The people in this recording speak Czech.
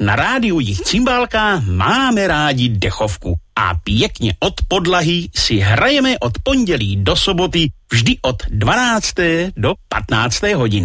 Na rádiu Jich Cimbálka máme rádi dechovku a pěkně od podlahy si hrajeme od pondělí do soboty vždy od 12. do 15. hodiny.